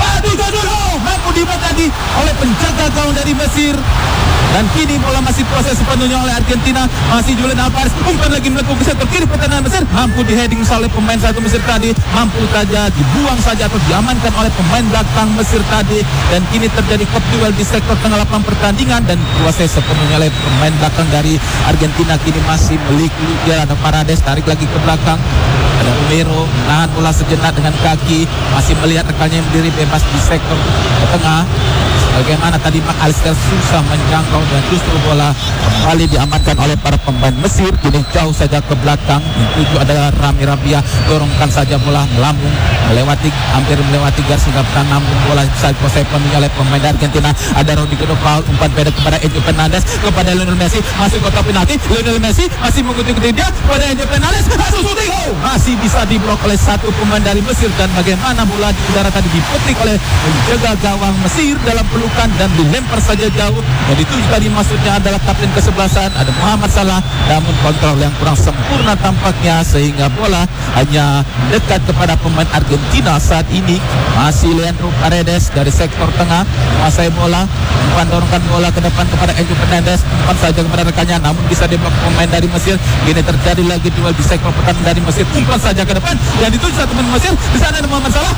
mampu dibuat tadi oleh penjaga gawang dari Mesir. Dan kini bola masih proses sepenuhnya oleh Argentina, masih Julian Alvarez, umpan lagi melengkung ke sektor kiri pertahanan Mesir, mampu diheading oleh pemain satu Mesir tadi, mampu saja dibuang saja atau diamankan oleh pemain belakang Mesir tadi. Dan kini terjadi cup duel di sektor tengah lapangan pertandingan dan kuasai sepenuhnya oleh pemain belakang dari Argentina. Kini masih melik-lik dia, ada Paredes, tarik lagi ke belakang, ada Romero, menahan bola sejenak dengan kaki, masih melihat rekannya yang berdiri bebas di sektor tengah. Bagaimana tadi McAllister susah menjangkau dan justru bola kembali diamankan oleh para pemain Mesir. Kini jauh saja ke belakang, tuju adalah Rami Rabia, dorongkan saja bola melambung hampir melewati garis pertahanan, namun bola bisa dikuasai penuhnya oleh pemain Argentina. Ada Rodrigo de Paul, umpan pendek kepada Enzo Fernandez, kepada Lionel Messi, masuk kotak penalti. Lionel Messi masih mengikuti dia kepada Enzo Fernandez, masih bisa diblok oleh satu pemain dari Mesir. Dan bagaimana bola di udara tadi dipetik oleh penjaga gawang Mesir dalam pelukan dan dilempar saja jauh. Dan itu tadi maksudnya adalah kapten kesebelasan ada Muhammad Salah, namun kontrol yang kurang sempurna tampaknya sehingga bola hanya dekat kepada pemain Argentina saat ini. Masih Leandro Paredes dari sektor tengah menguasai bola, umpan dorongkan bola ke depan kepada Enzo Fernandez, umpan saja kepada rekannya, namun bisa diblok pemain dari Mesir. Kini terjadi lagi duel di sektor pertahanan dari Mesir, umpan saja ke depan dan dituju satu pemain Mesir. Di sana ada Muhammad Salah.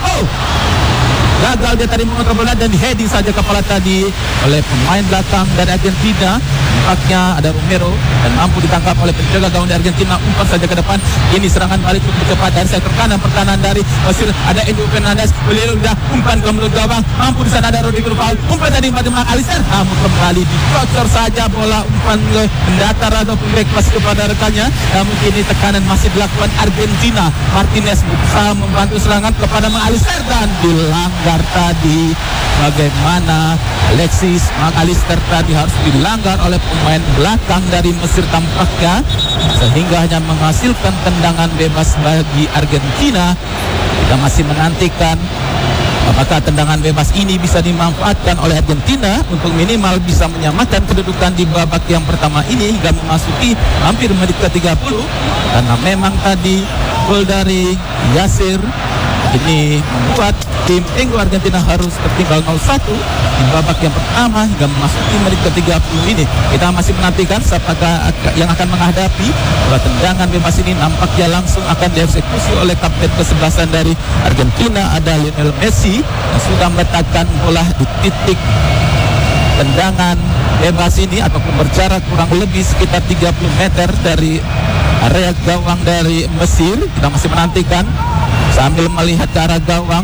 Gagal dia tadi mengontrol bola dan di-heading saja kepala tadi oleh pemain belakang dari Argentina. Nampaknya ada Romero dan mampu ditangkap oleh penjaga gawang dari Argentina, umpan saja ke depan. Ini serangan balik cukup cepat dari sektor kanan pertahanan dari Mesir, ada Enzo Fernandez, beliau sudah umpan ke mulut gawang, mampu di sana ada Rodrigo Paul, umpan tadi pada McAllister, namun kembali dicocor saja bola, umpan mendatar ataupun back pass kepada rekannya. Namun kini tekanan masih dilakukan Argentina. Martinez berusaha membantu serangan kepada McAllister dan dilanggar tadi. Bagaimana Alexis McAllister tadi harus dilanggar oleh pemain belakang dari Mesir tampaknya, sehingga hanya menghasilkan tendangan bebas bagi Argentina. Kita masih menantikan apakah tendangan bebas ini bisa dimanfaatkan oleh Argentina untuk minimal bisa menyamakan kedudukan di babak yang pertama ini hingga memasuki hampir menit ke-30. Karena memang tadi gol dari Yasir ini membuat tim Tenggo Argentina harus tertinggal 0-1 di babak yang pertama hingga memasuki menit ke-30 ini. Kita masih menantikan siapakah yang akan menghadapi tendangan bebas ini. Nampaknya langsung akan dieksekusi oleh kapten kesebelasan dari Argentina, ada Lionel Messi yang sudah meletakkan bola di titik tendangan bebas ini ataupun berjarak kurang lebih sekitar 30 meter dari area gawang dari Mesir. Kita masih menantikan sambil melihat ke arah gawang.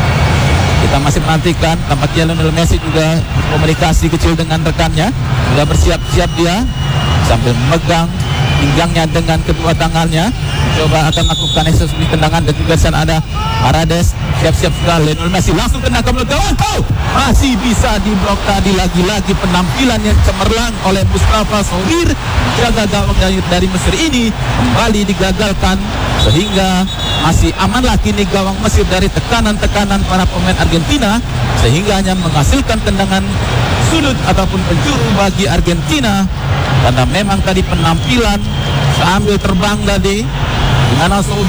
Kita masih menantikan, tampaknya Lionel Messi juga komunikasi kecil dengan rekannya, sudah bersiap-siap dia sambil memegang pinggangnya dengan kedua tangannya, coba akan melakukan eksekusi tendangan. Dan juga di sana ada Paredes, siap-siap sudah Lionel Messi langsung kena ke mulut gawang. Masih bisa diblok tadi. Lagi-lagi penampilan yang cemerlang oleh Mustafa Sohir, jaga gawang dari Mesir ini kembali digagalkan, sehingga masih amanlah kini gawang Mesir dari tekanan-tekanan para pemain Argentina, sehingga hanya menghasilkan tendangan sudut ataupun penjuru bagi Argentina. Karena memang tadi penampilan sambil terbang tadi, di mana Sobir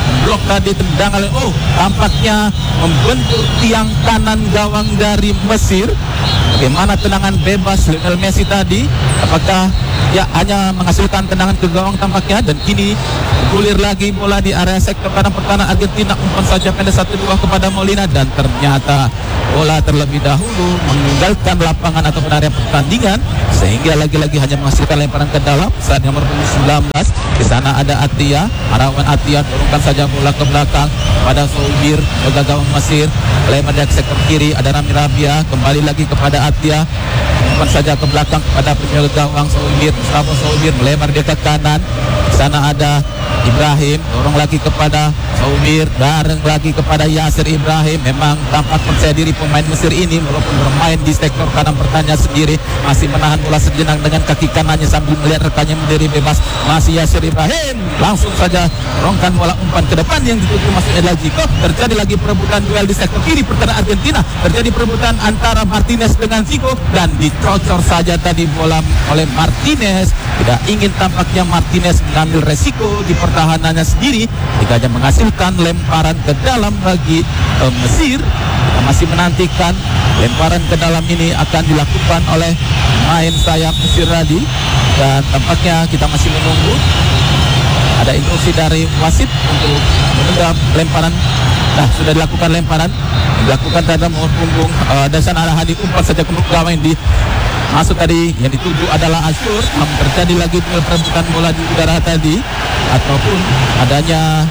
blok tadi tendangan tampaknya membentur tiang kanan gawang dari Mesir. Bagaimana tendangan bebas Lionel Messi tadi? Apakah hanya menghasilkan tendangan ke gawang tampaknya, dan kini gulir lagi bola di area sektor kanan pertahanan Argentina. Umpan saja pendek 1-2 kepada Molina, dan ternyata bola terlebih dahulu meninggalkan lapangan ataupun area pertandingan, sehingga lagi-lagi hanya menghasilkan lemparan ke dalam. Saat nomor 19 di sana ada Atia, Arawan Atia turunkan saja bola ke belakang pada Soubir, jaga gawang Mesir, lebar dari sektor kiri ada Rami Rabia, kembali lagi kepada Atia, umpan saja ke belakang kepada penjaga gawang Soubir, Mustafa Soubir melebar dia ke kanan. Di sana ada Ibrahim, dorong lagi kepada Soubir, bareng lagi kepada Yasir Ibrahim. Memang tampak percaya diri pemain Mesir ini, walaupun bermain di sektor kanan pertahanan sendiri, masih menahan bola sejenak dengan kaki kanannya sambil melihat rekannya berdiri bebas. Masih Yasir Ibrahim, langsung saja dorongkan bola umpan ke depan yang dituju masuk El Jiko. Terjadi lagi perebutan duel di sektor kiri pertahanan Argentina, terjadi perebutan antara Martinez dengan Zico, dan dicocor saja tadi bola oleh Martinez. Tidak ingin tampaknya Martinez mengambil resiko di pertahanannya sendiri, jika hanya menghasilkan lemparan ke dalam bagi Mesir. Kita masih menantikan lemparan ke dalam ini akan dilakukan oleh main sayap Mesir tadi, dan tampaknya kita masih menunggu ada instruksi dari wasit untuk menunda lemparan. Nah, sudah dilakukan lemparan, dilakukan terhadap punggung dan sana ada Hadi, umpan saja ke gawang di masuk tadi, yang dituju adalah Asyur. Terjadi lagi perebutan bola di udara tadi, ataupun adanya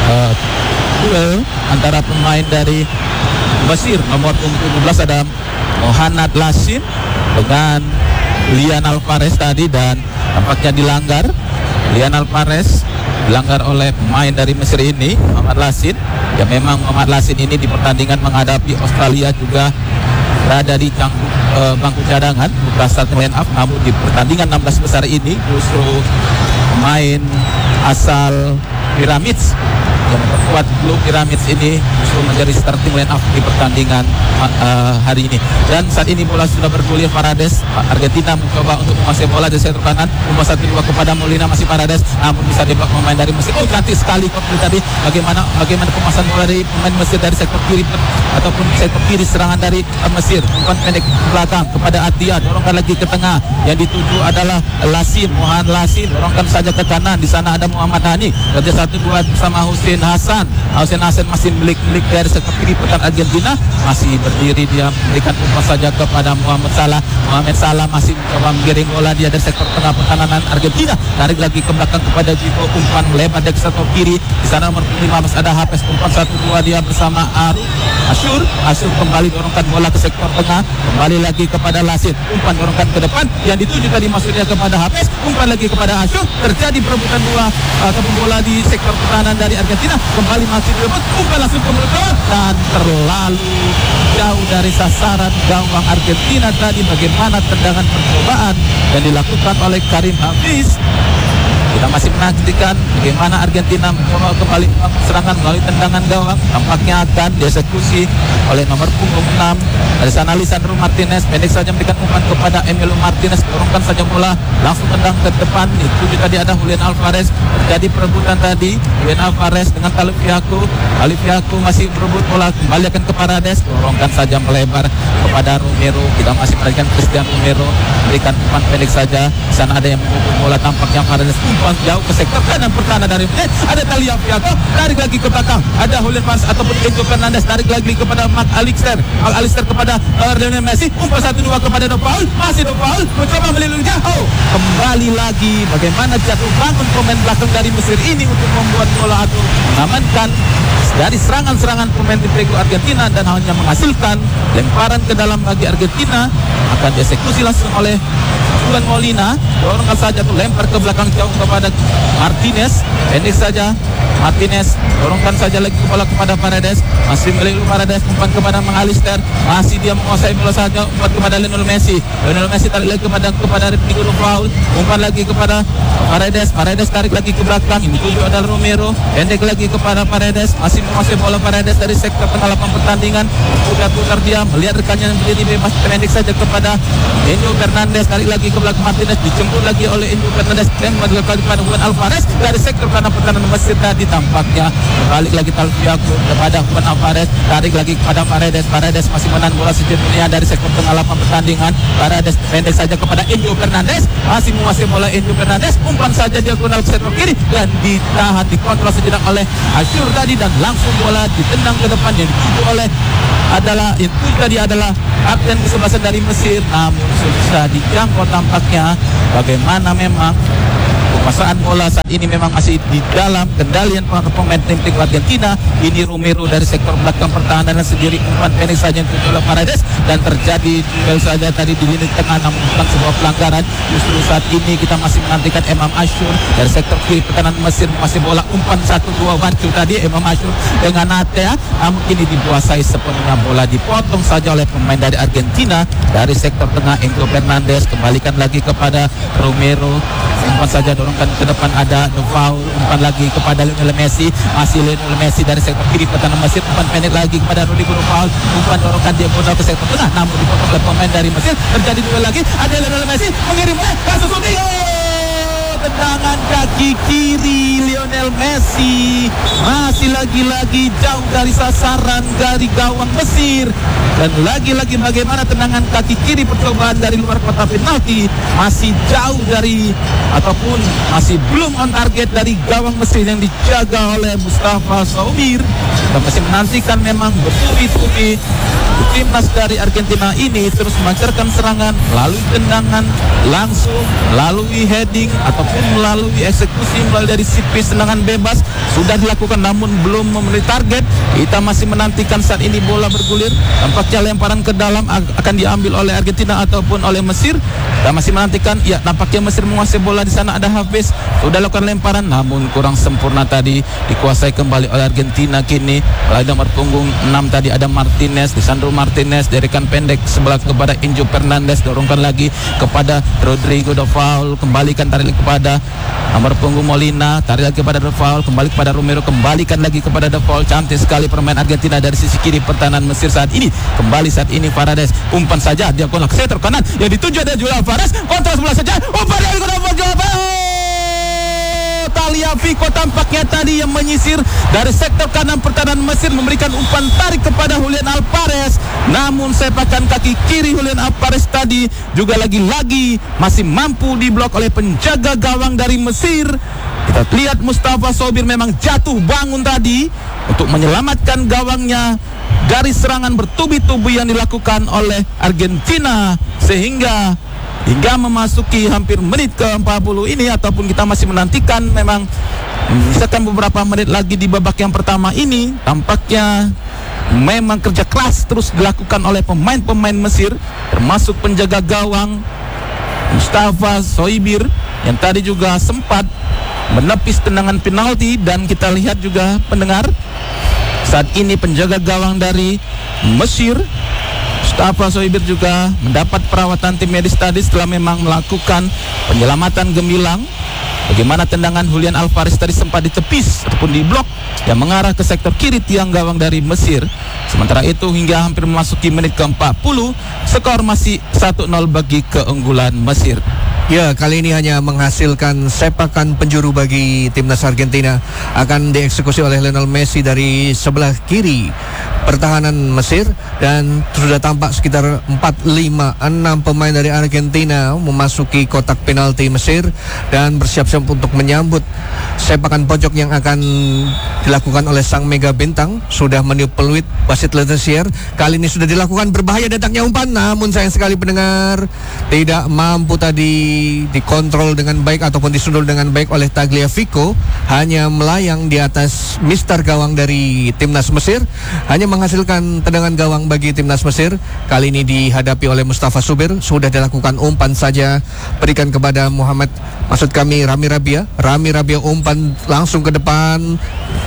duel antara pemain dari Mesir. Nomor 17 ada Mohanad Lassin dengan Lian Alvarez tadi, dan tampaknya dilanggar. Lian Alvarez dilanggar oleh pemain dari Mesir ini, Mohanad Lassin. Ya, memang Mohanad Lassin ini di pertandingan menghadapi Australia juga berada di bangku cadangan berdasar line up, namun di pertandingan 16 besar ini justru pemain asal Pyramids yang memperkuat Blue Pyramids ini justru menjadi starting line up di pertandingan hari ini. Dan saat ini bola sudah bergulir. Paredes, Argentina mencoba untuk menguasai bola dari sektor kanan, umpan 1-2 kepada Molina, masih Paredes, namun bisa diblok pemain dari Mesir. Cantik sekali kontrol tadi, bagaimana pemasan bola dari pemain Mesir dari sektor kiri ataupun sektor kiri serangan dari Mesir. Umpan pendek ke belakang kepada Atia, dorongkan lagi ke tengah, yang dituju adalah Lassin, Mohan Lassin, dorongkan saja ke kanan. Di sana ada Muhammad Hani, kerja 1-2 bersama Hussein Hasan. Hussein Hasan masih milik dari sektor kiri pertahanan Argentina, masih berdiri, dia memberikan umpan saja kepada Muhammad Salah. Muhammad Salah masih mencoba menggiring bola dia dari sektor tengah pertahanan Argentina, tarik lagi ke belakang kepada Zico, umpan melebar dari sektor kiri. Di sana nomor 15 ada Hapes, umpan 1-2 dia bersama Asyur kembali dorongkan bola ke sektor tengah, kembali lagi kepada Lassin, umpan dorongkan ke depan, yang dituju tadi maksudnya kepada Hapes, umpan lagi kepada Asyur. Terjadi perebutan bola ataupun bola di sektor pertahanan dari Argentina, kembali masih direbut, umpan langsung ke belakang dan terlalu jauh dari sasaran gawang Argentina tadi. Bagaimana tendangan percobaan yang dilakukan oleh Karim Hafiz. Kita masih menantikan bagaimana Argentina mencoba kembali serangan melalui tendangan gawang. Tampaknya akan dieksekusi oleh nomor punggung 6. Dari sana Lisandro Martinez pendek saja memberikan umpan kepada Emilio Martinez, dorongkan saja bola langsung tendang ke depan. Itu tadi ada Julian Alvarez, terjadi perebutan tadi. Julian Alvarez dengan Tagliafico masih berebut bola, kembali akan ke Paredes, dorongkan saja melebar kepada Romero. Kita masih menantikan Cristian Romero memberikan umpan pendek saja. Di sana ada yang membobol bola, tampaknya Paredes jauh ke sektor kanan pertahanan dari Mesir. Ada Tagliafico, tarik lagi ke belakang. Ada Julian Alvarez ataupun Enzo Fernandez, tarik lagi kepada Mark Alister kepada Lionel Messi. Umpan 1-2 kepada De Paul, masih De Paul mencoba melindungi jauh. Kembali lagi bagaimana jatuh bangun pemain belakang dari Mesir ini untuk membuat bola atau mengamankan dari serangan-serangan pemain di Trego Argentina, dan hanya menghasilkan lemparan ke dalam bagi Argentina. Akan dieksekusi langsung oleh Juan Molina, dorongkan saja tuh, lempar ke belakang jauh kepada Martinez, pendek saja Martinez, dorongkan saja lagi bola kepada Paredes, masih milik Paredes, umpan kepada Mangalister, masih dia menguasai bola saja, umpan kepada Lionel Messi tarik lagi kepada Rodrigo De Paul, umpan lagi kepada Paredes tarik lagi ke belakang, ini tujuh adalah Romero, pendek lagi kepada Paredes, masih menguasai bola Paredes dari sektor tengah lapangan pertandingan, putar dia melihat rekannya yang berdiri bebas, pendek saja kepada Enzo Fernandez, tarik lagi ke belakang Martinez, dijemput lagi oleh Enzo Fernandez, dan kembali kepada Juan Alvarez dari sektor kanan pertahanan Mesir tadi. tampaknya balik lagi Talviago kepada Juan Alvarez, tarik lagi kepada Paredes masih menahan bola sejujurnya dari sektor tengah lapangan pertandingan. Paredes pendek saja kepada Enzo Fernandez, masih menguasai bola Enzo Fernandez, umpan saja diagonal ke sektor kiri dan ditahan, dikontrol sejenak oleh Asyur tadi dan langsung bola ditendang ke depan yang dituju oleh adalah kapten kesebelasan dari Mesir, namun susah dijangkau tampaknya. Bagaimana memang penguasaan bola saat ini memang masih di dalam kendalian pemain tim Argentina. Ini Romero dari sektor belakang pertahanan sendiri, umpan pendek saja untuk bola Paredes dan terjadi duel saja tadi di lini tengah, namun bukan sebuah pelanggaran. Justru saat ini kita masih menantikan Imam Asyur dari sektor kiri pertahanan Mesir masih bola, umpan 1-2 wancu tadi Imam Asyur dengan Atea, namun ini dikuasai sepenuhnya, bola dipotong saja oleh pemain dari Argentina dari sektor tengah Enzo Fernandez. Kembalikan lagi kepada Romero, umpan saja dorongkan ke depan, ada The Foul, umpan lagi kepada Lionel Messi, masih Lionel Messi dari sektor kiri pertahanan Mesir, umpan pendek lagi kepada Rodrigo The Foul, umpan dorongkan diagonal ke sektor tengah, namun dipotong oleh pemain dari Mesir. Terjadi duel lagi, ada Lionel Messi mengirim kasus shooting, tendangan kaki kiri Lionel Messi masih lagi-lagi jauh dari sasaran dari gawang Mesir, dan lagi-lagi bagaimana tendangan kaki kiri percobaan dari luar kotak penalti masih jauh dari ataupun masih belum on target dari gawang Mesir yang dijaga oleh Mustafa Soubir. Kita masih menantikan memang bertubi-tubi timnas dari Argentina ini terus melancarkan serangan melalui tendangan langsung, melalui heading ataupun melalui eksekusi melalui dari sipis tendangan bebas sudah dilakukan namun belum memenuhi target. Kita masih menantikan saat ini bola bergulir, tampaknya lemparan ke dalam akan diambil oleh Argentina ataupun oleh Mesir. Kita masih menantikan, ya nampaknya Mesir menguasai bola, di sana ada Hafiz, sudah lakukan lemparan namun kurang sempurna tadi, dikuasai kembali oleh Argentina. Kini melalui nomor punggung 6 tadi ada Martinez, Lisandro Martinez, derikan pendek sebelah kepada Enzo Fernandez, dorongkan lagi kepada Rodrigo The Foul, kembalikan tarik kepada nomor punggung Molina, tarik lagi kepada The Foul, kembali kepada Romero, kembalikan lagi kepada The Foul. Cantik sekali permain Argentina dari sisi kiri pertahanan Mesir saat ini. Kembali saat ini Paredes, umpan saja dia ke sektor kanan yang dituju ada Julian Alvarez, kontrol sebelah saja, umpan dari Tagliafico tampaknya tadi yang menyisir dari sektor kanan pertahanan Mesir, memberikan umpan tarik kepada Julian Alvarez, namun sepakan kaki kiri Julian Alvarez tadi juga lagi-lagi masih mampu diblok oleh penjaga gawang dari Mesir. Kita lihat Mustafa Soubir memang jatuh bangun tadi untuk menyelamatkan gawangnya dari serangan bertubi-tubi yang dilakukan oleh Argentina, sehingga hingga memasuki hampir menit ke-40 ini ataupun kita masih menantikan memang misalkan beberapa menit lagi di babak yang pertama ini, tampaknya memang kerja keras terus dilakukan oleh pemain-pemain Mesir, termasuk penjaga gawang Mustafa Soubir yang tadi juga sempat menepis tendangan penalti. Dan kita lihat juga pendengar, saat ini penjaga gawang dari Mesir Mustafa Soubir juga mendapat perawatan tim medis tadi setelah memang melakukan penyelamatan gemilang. Bagaimana tendangan Julian Alvarez tadi sempat ditepis ataupun diblok yang mengarah ke sektor kiri tiang gawang dari Mesir. Sementara itu hingga hampir memasuki menit ke-40, skor masih 1-0 bagi keunggulan Mesir. Ya, kali ini hanya menghasilkan sepakan penjuru bagi timnas Argentina, akan dieksekusi oleh Lionel Messi dari sebelah kiri pertahanan Mesir, dan sudah tampak sekitar 4-5-6 pemain dari Argentina memasuki kotak penalti Mesir dan bersiap-siap untuk menyambut sepakan pojok yang akan dilakukan oleh sang mega bintang. Sudah meniup peluit wasit Letessier. Kali ini sudah dilakukan, berbahaya datangnya umpan, namun sayang sekali pendengar tidak mampu tadi dikontrol dengan baik ataupun disundul dengan baik oleh Tagliafico, hanya melayang di atas mister gawang dari timnas Mesir, hanya menghasilkan tendangan gawang bagi timnas Mesir. Kali ini dihadapi oleh Mustafa Soubir, sudah dilakukan umpan saja, berikan kepada Rami Rabia, umpan langsung ke depan,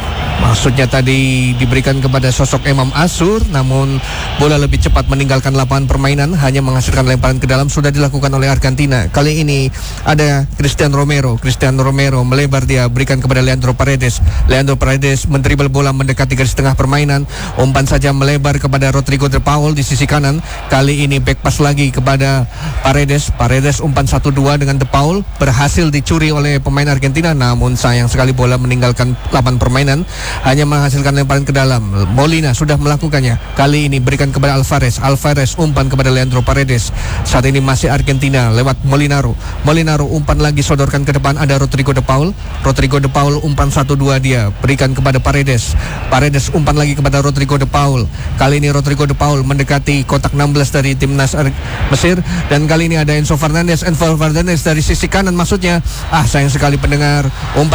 Maksudnya tadi diberikan kepada sosok Imam Asur, namun bola lebih cepat meninggalkan lapangan permainan, hanya menghasilkan lemparan ke dalam. Sudah dilakukan oleh Argentina. Kali ini ada Cristiano Romero melebar, dia berikan kepada Leandro Paredes. Leandro Paredes mendribel bola mendekati garis tengah permainan, umpan saja melebar kepada Rodrigo De Paul di sisi kanan. Kali ini back pass lagi kepada Paredes umpan 1-2 dengan De Paul, berhasil dicuri oleh pemain Argentina, namun sayang sekali bola meninggalkan lapangan permainan, hanya menghasilkan lemparan ke dalam. Molina sudah melakukannya. Kali ini berikan kepada Alvarez umpan kepada Leandro Paredes. Saat ini masih Argentina lewat Molinaro umpan lagi sodorkan ke depan, ada Rodrigo De Paul umpan 1-2 dia berikan kepada Paredes umpan lagi kepada Rodrigo De Paul. Kali ini Rodrigo De Paul mendekati kotak 16 dari timnas Mesir, dan kali ini ada Enzo Fernandez dari sisi kanan, maksudnya sayang sekali pendengar, umpan